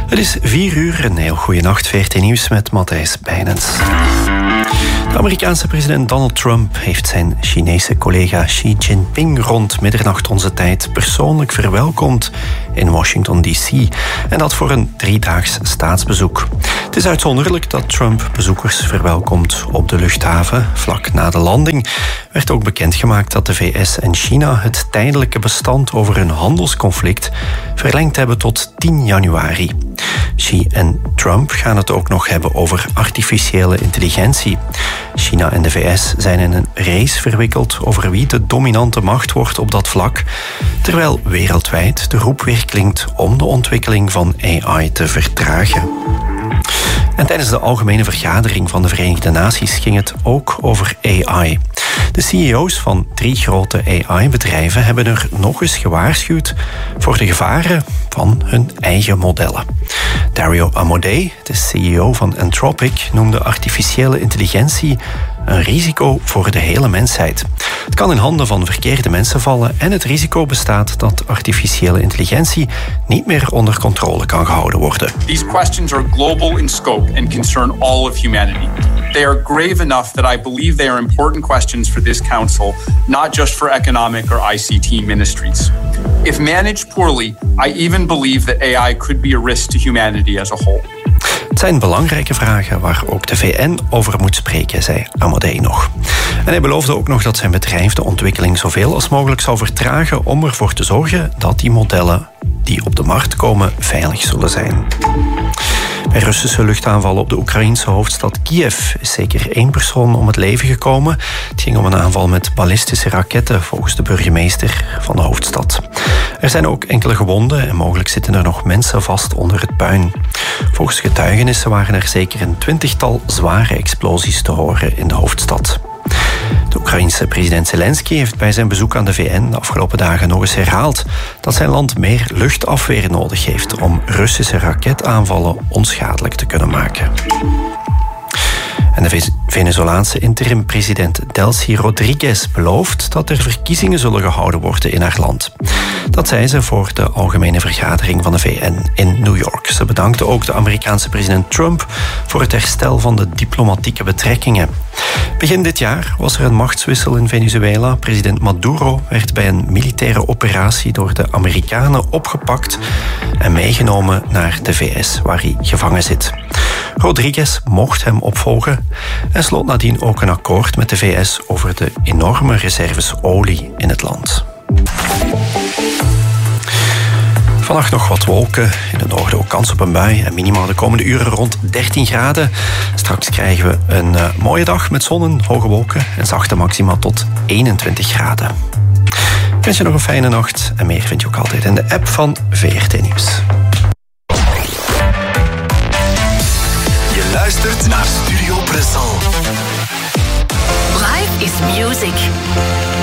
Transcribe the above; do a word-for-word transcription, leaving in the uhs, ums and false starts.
Het is vier uur, een heel goede nacht. V R T Nieuws met Matthijs Bijnens. De Amerikaanse president Donald Trump heeft zijn Chinese collega Xi Jinping rond middernacht onze tijd persoonlijk verwelkomd in Washington D C. En dat voor een driedaags staatsbezoek. Het is uitzonderlijk dat Trump bezoekers verwelkomt op de luchthaven. Vlak na de landing werd ook bekendgemaakt dat de V S en China het tijdelijke bestand over hun handelsconflict verlengd hebben tot tien januari. Xi en Trump gaan het ook nog hebben over artificiële intelligentie. China en de V S zijn in een race verwikkeld over wie de dominante macht wordt op dat vlak, terwijl wereldwijd de roep weer klinkt om de ontwikkeling van A I te vertragen. En tijdens de algemene vergadering van de Verenigde Naties ging het ook over A I. De C E O's van drie grote A I-bedrijven hebben er nog eens gewaarschuwd voor de gevaren van hun eigen modellen. Dario Amodei, de C E O van Anthropic, noemde artificiële intelligentie een risico voor de hele mensheid. Het kan in handen van verkeerde mensen vallen en het risico bestaat dat artificiële intelligentie niet meer onder controle kan gehouden worden. These questions are global in scope and concern all of humanity. They are grave enough that I believe they are important questions for this council, not just for economic or I C T ministries. If managed poorly, I even believe that A I could be a risk to humanity as a whole. Het zijn belangrijke vragen waar ook de V N over moet spreken, zei Amodei nog. En hij beloofde ook nog dat zijn bedrijf de ontwikkeling zoveel als mogelijk zou vertragen om ervoor te zorgen dat die modellen die op de markt komen veilig zullen zijn. Bij Russische luchtaanvallen op de Oekraïense hoofdstad Kiev is zeker één persoon om het leven gekomen. Het ging om een aanval met ballistische raketten, volgens de burgemeester van de hoofdstad. Er zijn ook enkele gewonden en mogelijk zitten er nog mensen vast onder het puin. Volgens getuigenissen waren er zeker een twintigtal zware explosies te horen in de hoofdstad. De Oekraïense president Zelensky heeft bij zijn bezoek aan de V N de afgelopen dagen nog eens herhaald dat zijn land meer luchtafweer nodig heeft om Russische raketaanvallen onschadelijk te kunnen maken. En de Venezolaanse interim-president Delcy Rodriguez belooft dat er verkiezingen zullen gehouden worden in haar land. Dat zei ze voor de algemene vergadering van de V N in New York. Ze bedankte ook de Amerikaanse president Trump voor het herstel van de diplomatieke betrekkingen. Begin dit jaar was er een machtswissel in Venezuela. President Maduro werd bij een militaire operatie door de Amerikanen opgepakt en meegenomen naar de V S, waar hij gevangen zit. Rodriguez mocht hem opvolgen en sloot nadien ook een akkoord met de V S over de enorme reserves olie in het land. Vannacht nog wat wolken, in het noorden ook kans op een bui en minimaal de komende uren rond dertien graden. Straks krijgen we een uh, mooie dag met zon en hoge wolken en zachte maxima tot eenentwintig graden. Ik wens je nog een fijne nacht en meer vind je ook altijd in de app van V R T Nieuws. Je luistert naar Studio Brussel. Life is music.